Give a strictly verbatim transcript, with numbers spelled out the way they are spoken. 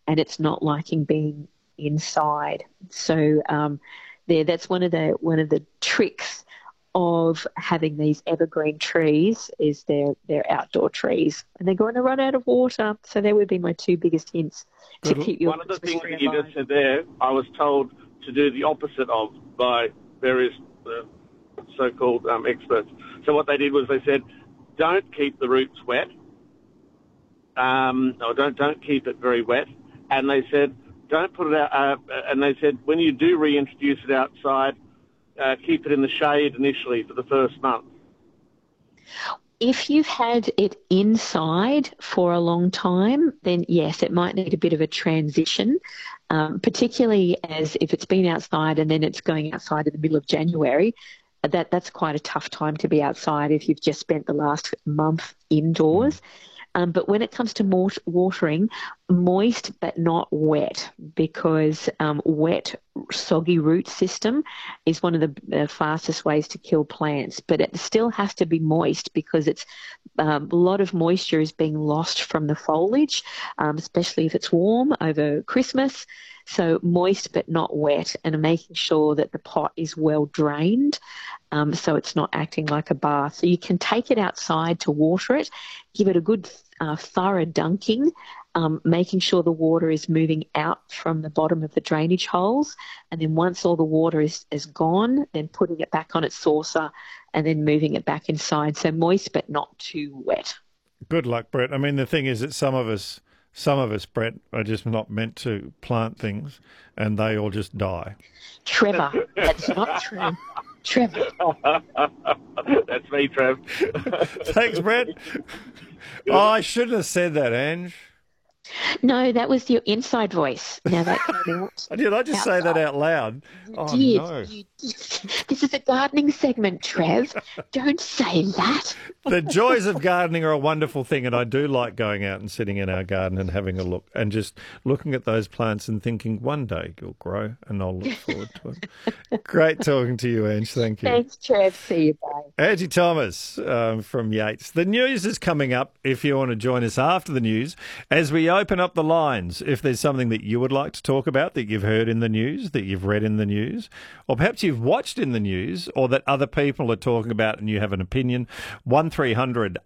and it's not liking being inside. So um, there, that's one of the one of the tricks of having these evergreen trees is they're, they're outdoor trees and they're going to run out of water. So they would be my two biggest hints to Good. keep your One of the Christmas things tree that you alive. just said there, I was told to do the opposite of by various uh, so-called um, experts. So what they did was they said, don't keep the roots wet, um, or don't don't keep it very wet. And they said, don't put it out. Uh, and they said, when you do reintroduce it outside, uh, keep it in the shade initially for the first month. If you've had it inside for a long time, then yes, it might need a bit of a transition, um, particularly as if it's been outside and then it's going outside in the middle of January. That that's quite a tough time to be outside if you've just spent the last month indoors. Um, but when it comes to mort- watering, moist but not wet, because um, wet, soggy root system is one of the uh, fastest ways to kill plants. But it still has to be moist because it's um, a lot of moisture is being lost from the foliage, um, especially if it's warm over Christmas. So moist but not wet, and making sure that the pot is well drained. Um, so it's not acting like a bath. So you can take it outside to water it, give it a good uh, thorough dunking, um, making sure the water is moving out from the bottom of the drainage holes. And then once all the water is, is gone, then putting it back on its saucer and then moving it back inside. So moist but not too wet. Good luck, Brett. I mean, the thing is that some of us, some of us, Brett, are just not meant to plant things and they all just die. Trevor, that's not true. Trevor. That's me, Trev. Thanks, Brett. Oh, I shouldn't have said that, Ange. No, that was your inside voice. Now that came out. Did I just outside. say that out loud? You oh, did. no. You did. This is a gardening segment, Trev. Don't say that. The joys of gardening are a wonderful thing, and I do like going out and sitting in our garden and having a look and just looking at those plants and thinking one day you'll grow, and I'll look forward to it. Great talking to you, Ange. Thank you. Thanks, Trev. See you. Bye. Angie Thomas um, from Yates. The news is coming up if you want to join us after the news as we open up the lines. If there's something that you would like to talk about that you've heard in the news, that you've read in the news, or perhaps you've watched in the news, or that other people are talking about and you have an opinion, one three hundred